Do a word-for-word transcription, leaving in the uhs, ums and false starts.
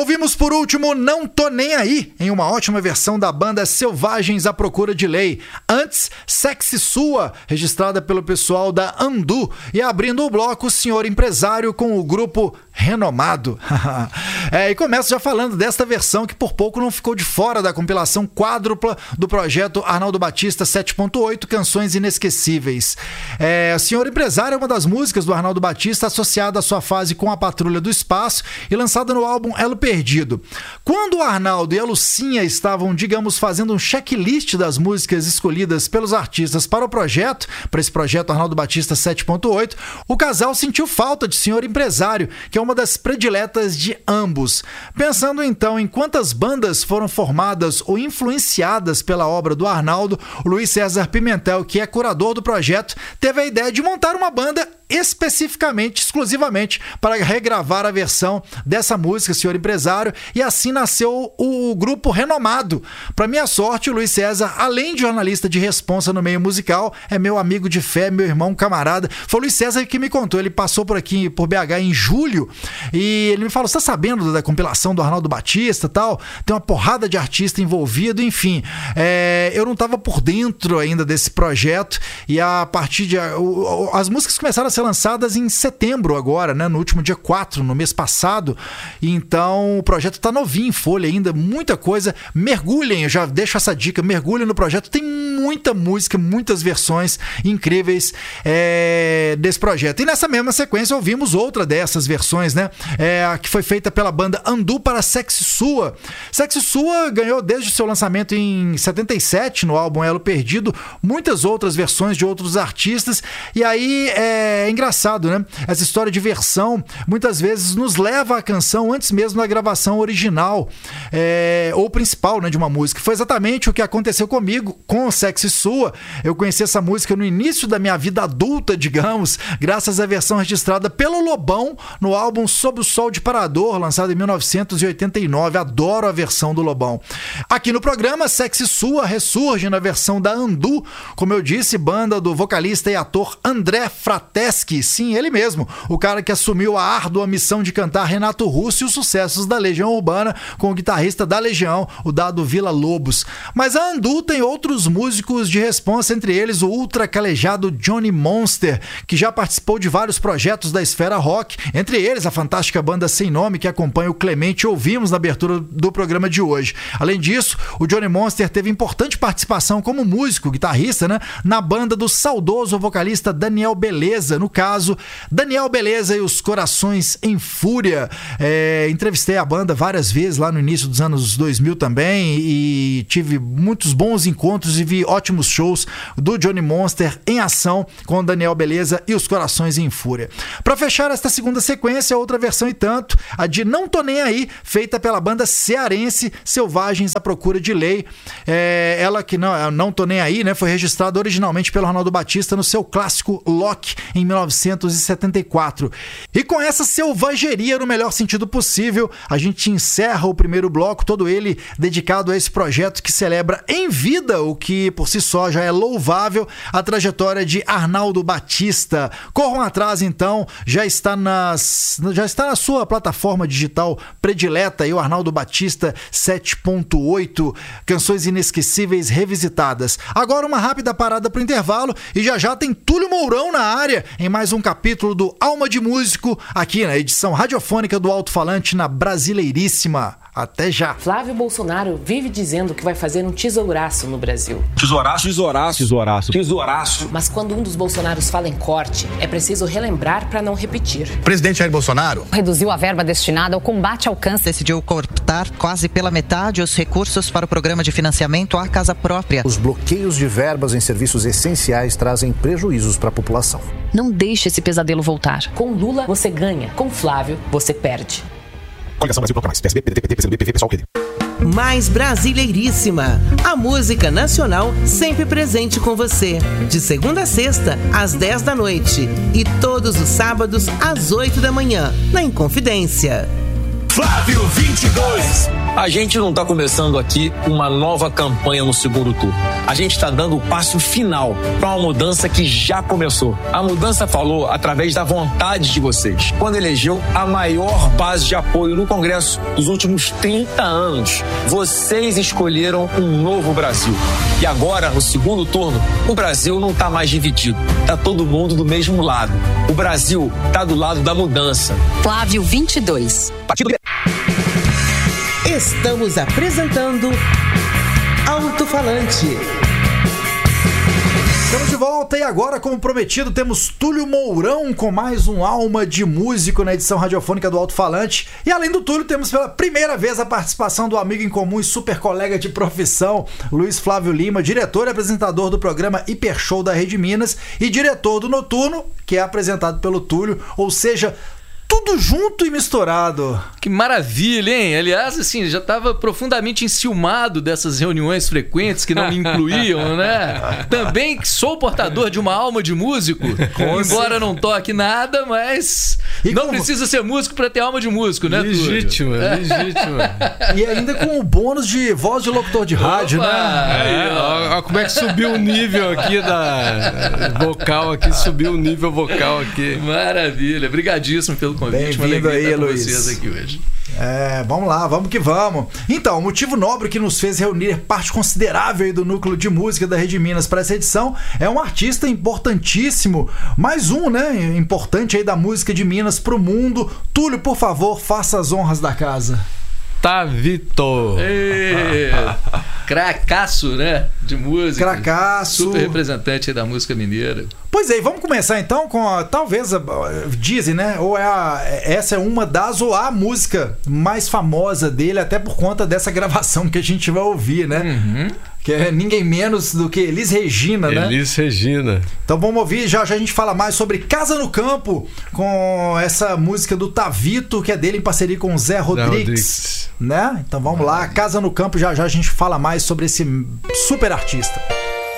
Ouvimos por último Não Tô Nem Aí, em uma ótima versão da banda Selvagens à Procura de Lei. Antes, Sexy Sua, registrada pelo pessoal da Andu. E abrindo o bloco, o Senhor Empresário com o grupo Renomado. É, e começo já falando desta versão que por pouco não ficou de fora da compilação quádrupla do projeto Arnaldo Batista sete ponto oito, Canções Inesquecíveis. É, o Senhor Empresário é uma das músicas do Arnaldo Batista associada à sua fase com a Patrulha do Espaço e lançada no álbum Elo Perdido. Quando o Arnaldo e a Lucinha estavam, digamos, fazendo um checklist das músicas escolhidas pelos artistas para o projeto, para esse projeto Arnaldo Batista sete ponto oito, o casal sentiu falta de Senhor Empresário, que é uma das prediletas de ambos. Pensando então em quantas bandas foram formadas ou influenciadas pela obra do Arnaldo, o Luiz César Pimentel, que é curador do projeto, teve a ideia de montar uma banda especificamente, exclusivamente para regravar a versão dessa música, Senhor Empresário, e assim nasceu o grupo Renomado. Para minha sorte, o Luiz César, além de jornalista de responsa no meio musical, é meu amigo de fé, meu irmão, camarada. Foi o Luiz César que me contou, ele passou por aqui, por B H em julho, e ele me falou, você tá sabendo da compilação do Arnaldo Batista e tal? Tem uma porrada de artista envolvido, enfim. É, eu não estava por dentro ainda desse projeto, e a partir de... O, as músicas começaram a ser lançadas em setembro agora, né? No último dia quatro, no mês passado. Então o projeto tá novinho em folha ainda, muita coisa. Mergulhem, eu já deixo essa dica, mergulhem no projeto, tem muita música, muitas versões incríveis é, desse projeto. E nessa mesma sequência ouvimos outra dessas versões, né? É, que foi feita pela banda Andu para Sexy Sua. Sexy Sua ganhou desde o seu lançamento em setenta e sete no álbum Elo Perdido muitas outras versões de outros artistas, e aí é É engraçado, né? Essa história de versão muitas vezes nos leva à canção antes mesmo da gravação original é, ou principal, né, de uma música. Foi exatamente o que aconteceu comigo com o Sexy Sua. Eu conheci essa música no início da minha vida adulta, digamos, graças à versão registrada pelo Lobão no álbum Sob o Sol de Parador, lançado em mil novecentos e oitenta e nove. Adoro a versão do Lobão. Aqui no programa, Sexy Sua ressurge na versão da Andu, como eu disse, banda do vocalista e ator André Frateschi. Sim, ele mesmo, o cara que assumiu a árdua missão de cantar Renato Russo e os sucessos da Legião Urbana com o guitarrista da Legião, o Dado Villa Lobos. Mas a Andu tem outros músicos de responsa, entre eles o ultra calejado Johnny Monster, que já participou de vários projetos da esfera rock, entre eles a fantástica banda Sem Nome, que acompanha o Clemente, ouvimos na abertura do programa de hoje. Além disso, o Johnny Monster teve importante participação como músico, guitarrista, né, na banda do saudoso vocalista Daniel Beleza. No caso, Daniel Beleza e os Corações em Fúria. É, entrevistei a banda várias vezes lá no início dos anos dois mil também e tive muitos bons encontros e vi ótimos shows do Johnny Monster em ação com Daniel Beleza e os Corações em Fúria. Para fechar esta segunda sequência, outra versão e tanto, a de Não Tô Nem Aí, feita pela banda cearense Selvagens à Procura de Lei. É, ela que não, não Tô Nem Aí, né, foi registrada originalmente pelo Arnaldo Batista no seu clássico Lock em mil novecentos e setenta e quatro. E com essa selvageria no melhor sentido possível, a gente encerra o primeiro bloco, todo ele dedicado a esse projeto que celebra em vida, o que por si só já é louvável, a trajetória de Arnaldo Batista. Corram atrás então, já está, nas, já está na sua plataforma digital predileta, e o Arnaldo Batista sete ponto oito, Canções Inesquecíveis revisitadas. Agora uma rápida parada para o intervalo e já já tem Túlio Mourão na área em mais um capítulo do Alma de Músico, aqui na edição radiofônica do Alto-Falante na Brasileiríssima. Até já. Flávio Bolsonaro vive dizendo que vai fazer um tesouraço no Brasil. Tesouraço? Tesouraço. Tesouraço. Tesouraço. Mas quando um dos Bolsonaros fala em corte, é preciso relembrar para não repetir. O presidente Jair Bolsonaro reduziu a verba destinada ao combate ao câncer. Decidiu cortar quase pela metade os recursos para o programa de financiamento à casa própria. Os bloqueios de verbas em serviços essenciais trazem prejuízos para a população. Não deixe esse pesadelo voltar. Com Lula, você ganha. Com Flávio, você perde. Coligação Brasil Proclamais. P S B, P D T, P C do B, P V, pessoal, P D. Mais Brasileiríssima. A música nacional sempre presente com você. De segunda a sexta, às dez da noite. E todos os sábados, às oito da manhã. Na Inconfidência. Flávio vinte e dois. A gente não está começando aqui uma nova campanha no segundo turno. A gente está dando o passo final para uma mudança que já começou. A mudança falou através da vontade de vocês, quando elegeu a maior base de apoio no Congresso dos últimos trinta anos. Vocês escolheram um novo Brasil. E agora, no segundo turno, o Brasil não está mais dividido. Está todo mundo do mesmo lado. O Brasil está do lado da mudança. Flávio vinte e dois. Partido Estamos apresentando Alto-Falante. Estamos de volta e agora, como prometido, temos Túlio Mourão com mais um Alma de Músico na edição radiofônica do Alto-Falante. E além do Túlio, temos pela primeira vez a participação do amigo em comum e super colega de profissão, Luiz Flávio Lima, diretor e apresentador do programa Hiper Show da Rede Minas e diretor do Noturno, que é apresentado pelo Túlio, ou seja, tudo junto e misturado. Que maravilha, hein? Aliás, assim, já estava profundamente enciumado dessas reuniões frequentes que não me incluíam, né? Também sou portador de uma alma de músico, embora não toque nada, mas e não como... precisa ser músico para ter alma de músico, né, legítimo, Túlio? Legítimo. E ainda com o bônus de voz de locutor de rádio, Opa, né? Aí, ó, ó, como é que subiu o nível aqui da vocal aqui, subiu o nível vocal aqui. Maravilha, brigadíssimo pelo convite. Bem-vindo aí, Luiz. Vocês aqui hoje. É, vamos lá, vamos que vamos. Então, o motivo nobre que nos fez reunir parte considerável aí do núcleo de música da Rede Minas para essa edição é um artista importantíssimo, mais um, né, importante aí da música de Minas pro mundo. Túlio, por favor, faça as honras da casa. Tavito. Cracaço, né? De música. Cracaço. Super representante aí da música mineira. Pois é, vamos começar então com a, talvez, a, dizem, né? Ou é a, essa é uma das, ou a música mais famosa dele, até por conta dessa gravação que a gente vai ouvir, né? Uhum. Que é ninguém menos do que Elis Regina, né? Elis Regina. Então vamos ouvir, já, já a gente fala mais sobre Casa no Campo, com essa música do Tavito, que é dele em parceria com o Zé Rodrigues, Zé Rodrigues. Né? Então vamos lá, Casa no Campo, já já a gente fala mais sobre esse super artista.